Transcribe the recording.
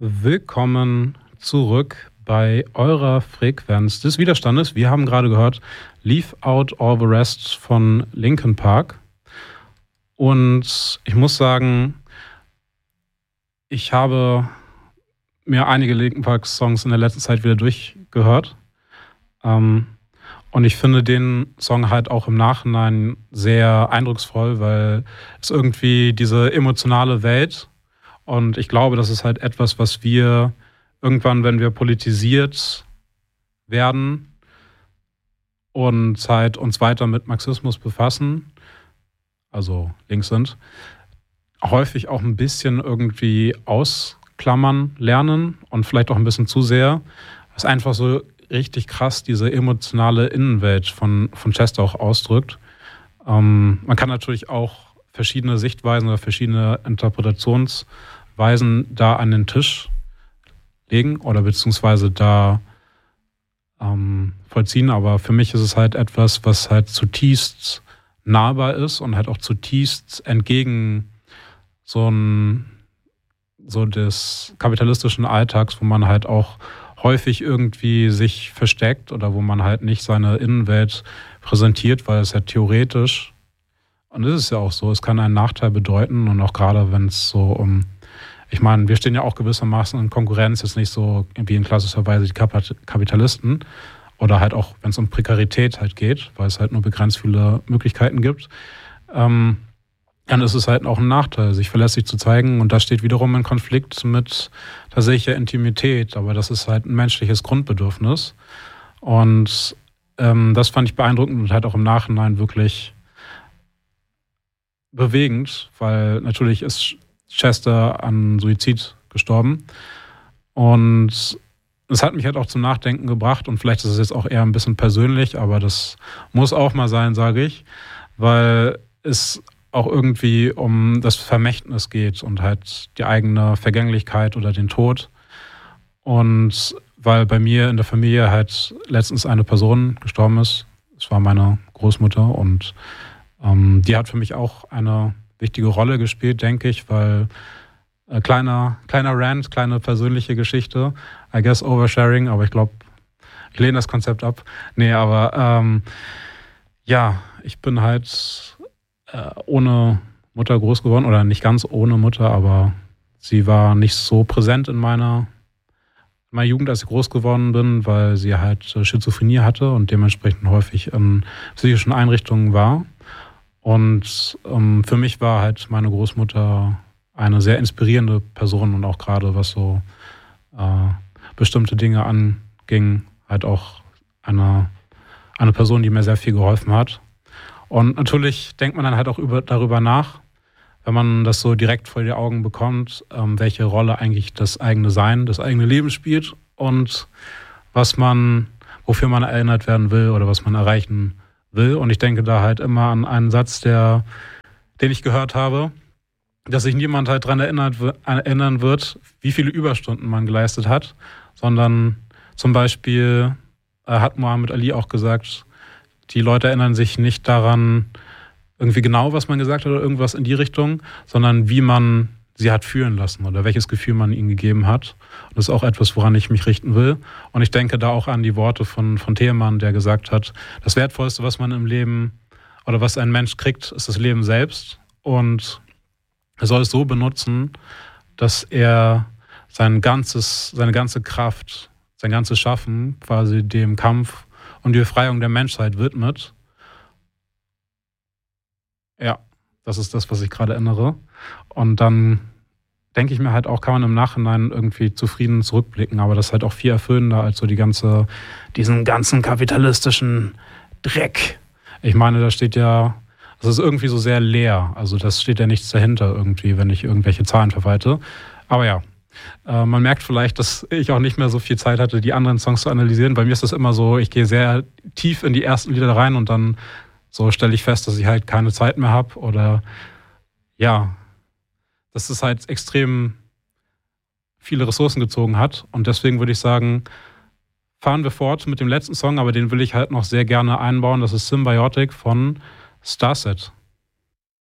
Willkommen zurück bei eurer Frequenz des Widerstandes. Wir haben gerade gehört Leave Out All the Rest von Linkin Park. Und ich muss sagen, ich habe mir einige Linkin Park Songs in der letzten Zeit wieder durchgehört. Und ich finde den Song halt auch im Nachhinein sehr eindrucksvoll, weil es irgendwie diese emotionale Welt, und ich glaube, das ist halt etwas, was wir irgendwann, wenn wir politisiert werden und halt uns weiter mit Marxismus befassen, also links sind, häufig auch ein bisschen irgendwie ausklammern lernen und vielleicht auch ein bisschen zu sehr. Das ist einfach so richtig krass diese emotionale Innenwelt von Chester auch ausdrückt. Man kann natürlich auch verschiedene Sichtweisen oder verschiedene Interpretationsweisen da an den Tisch legen oder beziehungsweise da vollziehen, aber für mich ist es halt etwas, was halt zutiefst nahbar ist und halt auch zutiefst entgegen so des kapitalistischen Alltags, wo man halt auch häufig irgendwie sich versteckt oder wo man halt nicht seine Innenwelt präsentiert, weil es ja theoretisch, und das ist ja auch so, es kann einen Nachteil bedeuten und auch gerade wenn es so ich meine, wir stehen ja auch gewissermaßen in Konkurrenz, jetzt nicht so wie in klassischer Weise die Kapitalisten oder halt auch, wenn es um Prekarität halt geht, weil es halt nur begrenzt viele Möglichkeiten gibt, dann ist es halt auch ein Nachteil, sich verlässlich zu zeigen, und das steht wiederum in Konflikt mit tatsächlicher Intimität, aber das ist halt ein menschliches Grundbedürfnis, und das fand ich beeindruckend und halt auch im Nachhinein wirklich bewegend, weil natürlich ist Chester an Suizid gestorben, und es hat mich halt auch zum Nachdenken gebracht, und vielleicht ist es jetzt auch eher ein bisschen persönlich, aber das muss auch mal sein, sage ich, weil es auch irgendwie um das Vermächtnis geht und halt die eigene Vergänglichkeit oder den Tod. Und weil bei mir in der Familie halt letztens eine Person gestorben ist, es war meine Großmutter, und die hat für mich auch eine wichtige Rolle gespielt, denke ich, weil kleiner Rant, kleine persönliche Geschichte, I guess Oversharing, aber ich glaube, ich lehne das Konzept ab. Nee, aber ja, ich bin halt ohne Mutter groß geworden, oder nicht ganz ohne Mutter, aber sie war nicht so präsent in meiner Jugend, als ich groß geworden bin, weil sie halt Schizophrenie hatte und dementsprechend häufig in psychischen Einrichtungen war. Und für mich war halt meine Großmutter eine sehr inspirierende Person, und auch gerade was so bestimmte Dinge anging, halt auch eine Person, die mir sehr viel geholfen hat. Und natürlich denkt man dann halt auch darüber nach, wenn man das so direkt vor die Augen bekommt, welche Rolle eigentlich das eigene Sein, das eigene Leben spielt und wofür man erinnert werden will oder was man erreichen will. Und ich denke da halt immer an einen Satz, den ich gehört habe, dass sich niemand halt daran erinnern wird, wie viele Überstunden man geleistet hat, sondern zum Beispiel hat Muhammad Ali auch gesagt, die Leute erinnern sich nicht daran, irgendwie genau, was man gesagt hat oder irgendwas in die Richtung, sondern wie man sie hat fühlen lassen oder welches Gefühl man ihnen gegeben hat. Und das ist auch etwas, woran ich mich richten will. Und ich denke da auch an die Worte von Themann, der gesagt hat, das Wertvollste, was man im Leben oder was ein Mensch kriegt, ist das Leben selbst. Und er soll es so benutzen, dass er seine ganze Kraft, sein ganzes Schaffen quasi dem Kampf und die Befreiung der Menschheit widmet. Ja, das ist das, was ich gerade erinnere. Und dann denke ich mir halt auch, kann man im Nachhinein irgendwie zufrieden zurückblicken, aber das ist halt auch viel erfüllender als so diesen ganzen kapitalistischen Dreck. Ich meine, da steht ja, das ist irgendwie so sehr leer. Also das steht ja nichts dahinter irgendwie, wenn ich irgendwelche Zahlen verwalte. Aber ja, man merkt vielleicht, dass ich auch nicht mehr so viel Zeit hatte, die anderen Songs zu analysieren. Bei mir ist das immer so, ich gehe sehr tief in die ersten Lieder rein und dann so stelle ich fest, dass ich halt keine Zeit mehr habe oder ja, dass es halt extrem viele Ressourcen gezogen hat. Und deswegen würde ich sagen, fahren wir fort mit dem letzten Song, aber den will ich halt noch sehr gerne einbauen. Das ist Symbiotic von Starset.